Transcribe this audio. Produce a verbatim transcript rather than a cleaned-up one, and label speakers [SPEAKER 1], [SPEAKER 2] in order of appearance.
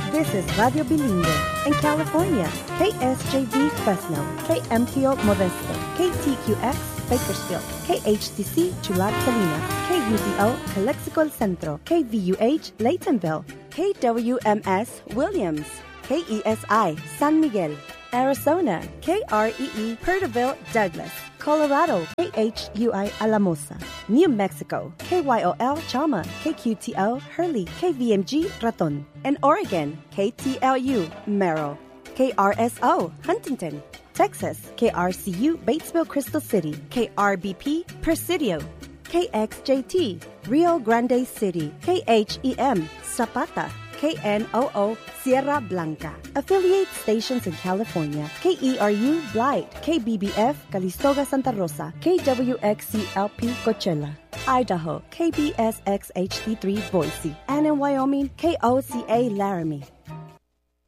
[SPEAKER 1] This is Radio Bilingüe. In California, K S J V Fresno, K M T O Modesto, K T Q X Bakersfield, K H T C Chulag Salinas, K U D O Calexico El Centro, K V U H Laytonville, K W M S Williams, K E S I San Miguel, Arizona, K R E E Perterville Douglas, Colorado, K H U I Alamosa, New Mexico, K Y O L Chama, K Q T O Hurley, K V M G Raton, and Oregon, K T L U Merrill, K R S O Huntington, Texas, K R C U Batesville Crystal City, K R B P Presidio, K X J T Rio Grande City, K H E M Zapata, K N O O Sierra Blanca. Affiliate stations in California, K E R U Blight, K B B F Calistoga Santa Rosa, K W X C L P Coachella, Idaho, K B S X H D three Boise, and in Wyoming, K O C A Laramie.